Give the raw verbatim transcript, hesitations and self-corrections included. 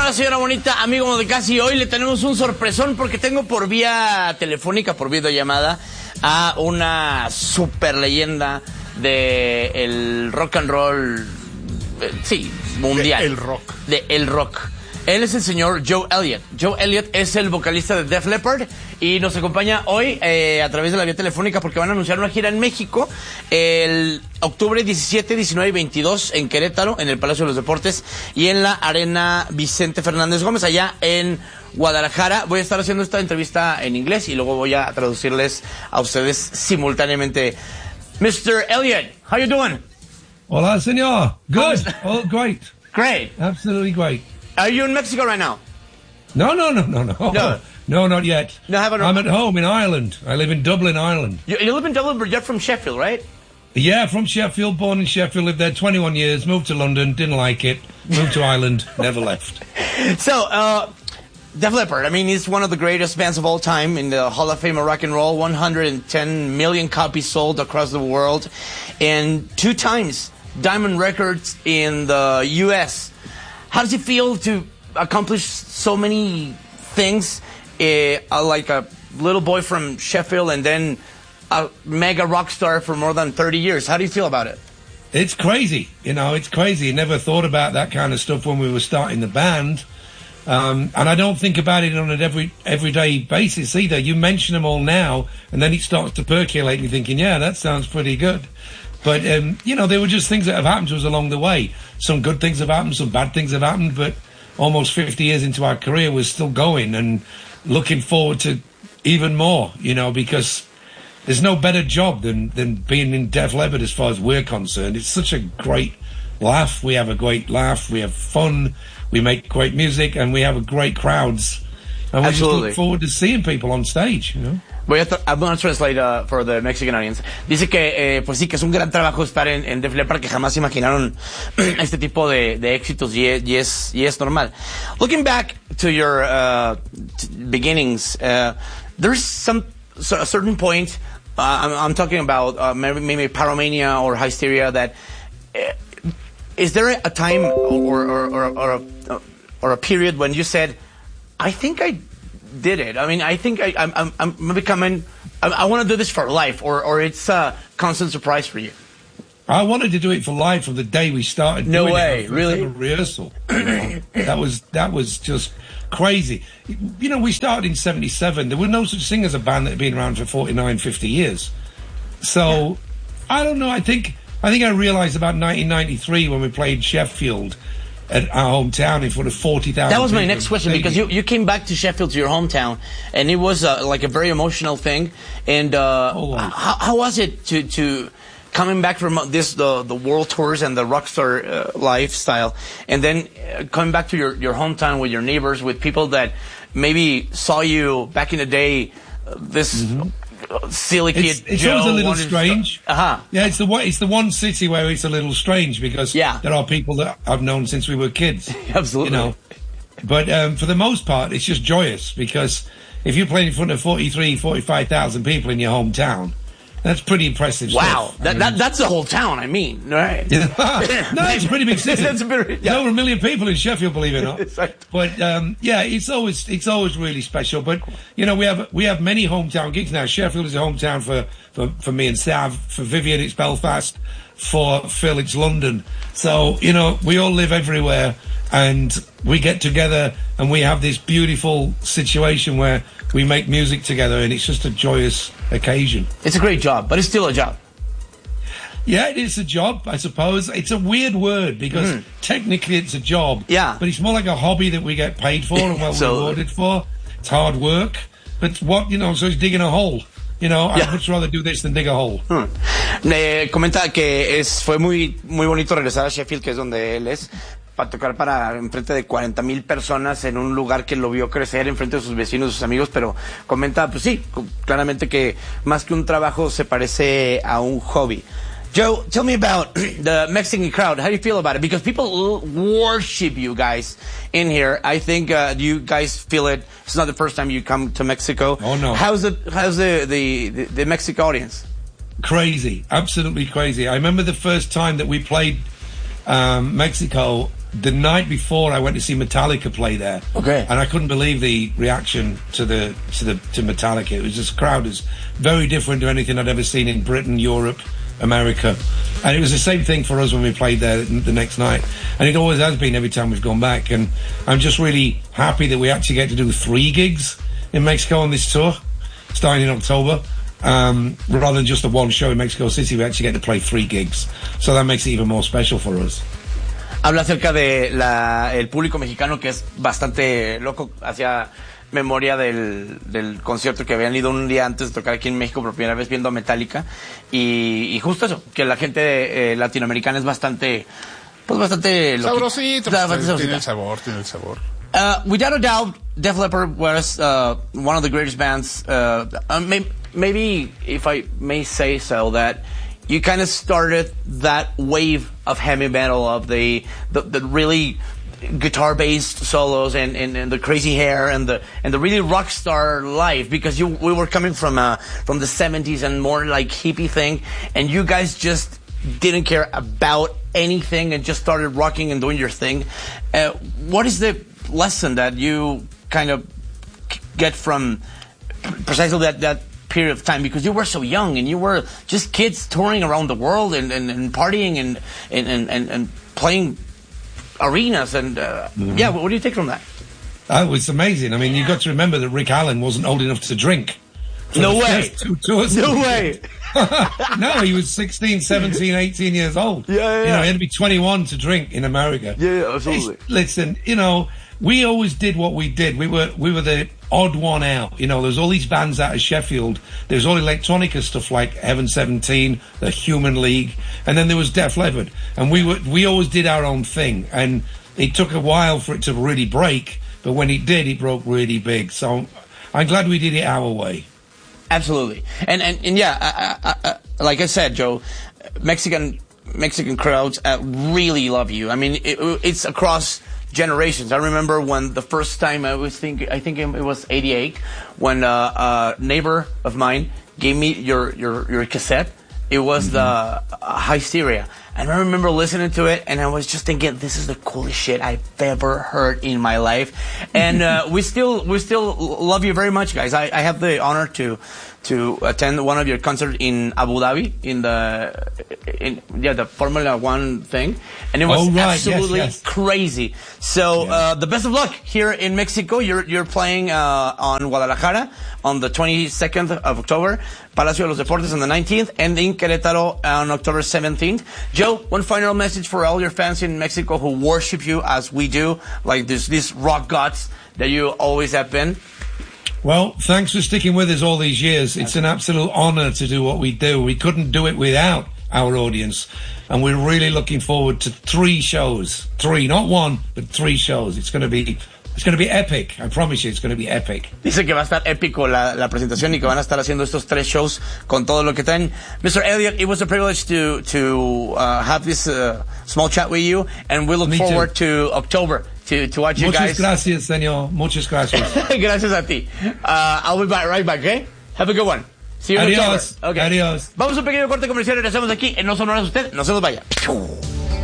Hola, señora bonita, amigo de casi. Hoy le tenemos un sorpresón porque tengo por vía telefónica, por videollamada, a una super leyenda de el rock and roll, eh, sí, mundial. De el rock. De el rock. Él es el señor Joe Elliott. Joe Elliott es el vocalista de Def Leppard y nos acompaña hoy eh, a través de la vía telefónica porque van a anunciar una gira en México el octubre diecisiete, diecinueve y veintidós en Querétaro, en el Palacio de los Deportes, y en la Arena Vicente Fernández Gómez, allá en Guadalajara. Voy a estar haciendo esta entrevista en inglés y luego voy a traducirles a ustedes simultáneamente. mister Elliott, how you doing? Hola, señor. Good. Oh, great. Great. Absolutely great. Are you in Mexico right now? No, no, no, no, no. No. No, not yet. No, haven't- I'm at home in Ireland. I live in Dublin, Ireland. You, you live in Dublin, but you're from Sheffield, right? Yeah, from Sheffield, born in Sheffield, lived there twenty-one years, moved to London, didn't like it, moved to Ireland, never left. So, uh, Def Leppard, I mean, he's one of the greatest bands of all time in the Hall of Fame of rock and roll. one hundred ten million copies sold across the world, and two times Diamond Records in the U S How does it feel to accomplish so many things, uh, like a little boy from Sheffield and then a mega rock star for more than thirty years? How do you feel about it? It's crazy, you know, it's crazy. Never thought about that kind of stuff when we were starting the band. Um, and I don't think about it on an every everyday basis either. You mention them all now, and then it starts to percolate, and you're thinking, yeah, that sounds pretty good. But, um, you know, they were just things that have happened to us along the way. Some good things have happened, some bad things have happened, but almost fifty years into our career, we're still going and looking forward to even more, you know, because there's no better job than, than being in Def Leppard as far as we're concerned. It's such a great laugh. We have a great laugh. We have fun. We make great music, and we have a great crowds. And we Absolutely. just look forward to seeing people on stage, you know. Voy a tra- I'm going to translate uh, for the Mexican audience. Dice que, eh, pues sí, que es un gran trabajo estar en, en Def Leppard, que jamás imaginaron este tipo de, de éxitos, y es, y, es, y es normal. Looking back to your uh, t- beginnings, uh, there's some so a certain point, uh, I'm, I'm talking about uh, maybe, maybe Pyromania or Hysteria, that uh, is there a time or, or, or, or, a, or a period when you said, I think I did it. I mean, I think I, I'm, I'm, I'm becoming, I, I want to do this for life, or, or it's a constant surprise for you. I wanted to do it for life from the day we started. No doing way, it. really? A rehearsal. You know? that was that was just crazy. You know, we started in seventy-seven. There was no such thing as a band that had been around for forty-nine, fifty years. So, yeah. I don't know. I think I think I realized about nineteen ninety-three when we played Sheffield at our hometown in front of forty thousand. That was my next question, because you, you came back to Sheffield, to your hometown, and it was uh, like a very emotional thing. And uh, how, how was it to to coming back from this the the world tours and the rockstar uh, lifestyle, and then uh, coming back to your your hometown with your neighbors, with people that maybe saw you back in the day, uh, this. Mm-hmm. Silly kid. It's, it's Joe always a little wanted to- strange. Uh-huh. Yeah, it's the one. It's the one city where it's a little strange because Yeah. there are people that I've known since we were kids. Absolutely. You know, but um, for the most part, it's just joyous because if you're playing in front of forty-three, forty-five thousand people in your hometown, that's pretty impressive. Wow, stuff. that, I mean, that that's the whole town. I mean, right? no, it's a pretty big city. That's a bit, yeah. There were a million people in Sheffield, believe it or not. Exactly. But um, yeah, it's always it's always really special. But you know, we have we have many hometown gigs now. Sheffield is a hometown for, for, for me and Sav. For Vivian, it's Belfast. For Phil, it's London. So you know, we all live everywhere, and we get together, and we have this beautiful situation where we make music together, and it's just a joyous occasion. It's a great job, but it's still a job. Yeah, it is a job, I suppose. It's a weird word because Mm. technically it's a job. Yeah. But it's more like a hobby that we get paid for and well So- rewarded for. It's hard work. But what, you know, so it's digging a hole. You know, Yeah. I'd much rather do this than dig a hole. Hmm. Eh, comenta que es fue muy muy bonito regresar a Sheffield, que es donde él es, para tocar para enfrente de cuarenta mil personas en un lugar que lo vio crecer enfrente de sus vecinos, sus amigos, pero comenta, pues sí, claramente que más que un trabajo se parece a un hobby. Joe, tell me about the Mexican crowd. How do you feel about it? Because people worship you guys in here. I think uh, you guys feel it. It's not the first time you come to Mexico. Oh, no. How's the how's the the, the, the Mexican audience? Crazy. Absolutely crazy. I remember the first time that we played um, Mexico, the night before I went to see Metallica play there. Okay. And I couldn't believe the reaction to the to the to Metallica. It was just crowd is very different to anything I'd ever seen in Britain, Europe, America. And it was the same thing for us when we played there the next night. And it always has been every time we've gone back. And I'm just really happy that we actually get to do three gigs in Mexico on this tour, starting in October. Um, rather than just the one show in Mexico City, we actually get to play three gigs. So that makes it even more special for us. Habla acerca de la, el público mexicano, que es bastante loco. Hacía memoria del, del concierto que habían ido un día antes de tocar aquí en México por primera vez viendo a Metallica. Y, y justo eso, que la gente eh, latinoamericana es bastante, pues bastante loca. Sabrosito, pues, bastante tiene el sabor, tiene el sabor. Uh, without a doubt, Def Leppard was uh, one of the greatest bands. Uh, uh, may, maybe, if I may say so, that you kind of started that wave of heavy metal, of the the, the really guitar-based solos and, and, and the crazy hair and the and the really rock star life, because you we were coming from uh from the seventies and more like hippie thing, and you guys just didn't care about anything and just started rocking and doing your thing. Uh, what is the lesson that you kind of get from precisely that that period of time, because you were so young and you were just kids touring around the world and, and, and partying and, and, and, and playing arenas and uh, mm-hmm. yeah, what do you take from that? Oh, it's amazing. I mean, you've got to remember that Rick Allen wasn't old enough to drink. No way. Two tours. No way. No, he was sixteen, seventeen, eighteen years old. Yeah, yeah, You yeah. know, he had to be twenty-one to drink in America. Yeah, yeah, absolutely. It's, listen, you know, we always did what we did. We were we were the odd one out. You know, there's all these bands out of Sheffield. There's all electronica stuff like Heaven seventeen, the Human League, and then there was Def Leppard. And we were we always did our own thing. And it took a while for it to really break, but when it did, it broke really big. So I'm glad we did it our way. Absolutely. And and, and yeah, I, I, I, like I said, Joe, Mexican Mexican crowds uh, really love you. I mean, it, it's across generations. I remember when the first time I was think I think it was eighty-eight when uh, a neighbor of mine gave me your your your cassette. It was mm-hmm. the uh, Hysteria. And I remember listening to it, and I was just thinking, this is the coolest shit I've ever heard in my life. And uh, we still we still love you very much, guys. I, I have the honor to to attend one of your concerts in Abu Dhabi, in the in yeah the Formula One thing, and it was oh, right. absolutely yes, yes. crazy. So yeah. uh, the best of luck here in Mexico. You're you're playing uh, on Guadalajara on the twenty-second of October, Palacio de los Deportes on the nineteenth, and in Querétaro on October seventeenth. Joe, one final message for all your fans in Mexico who worship you as we do, like this these rock gods that you always have been. Well, thanks for sticking with us all these years. It's an absolute honor to do what we do. We couldn't do it without our audience. And we're really looking forward to three shows. Three, not one, but three shows. It's going to be It's going to be epic. I promise you, it's going to be epic. Dice que va a estar épico la, la presentación y que van a estar haciendo estos tres shows con todo lo que traen. Mister Elliott, it was a privilege to to uh, have this uh, small chat with you, and we look Me forward too. to October to to watch you Muchas guys. gracias, señor. Muchas gracias. Gracias a ti. Uh, I'll be back, right back, okay? Have a good one. See you in Adiós. October. Okay. Adiós. Vamos a un pequeño corte comercial y regresamos aquí en No Sonoras Usted. No se nos vaya.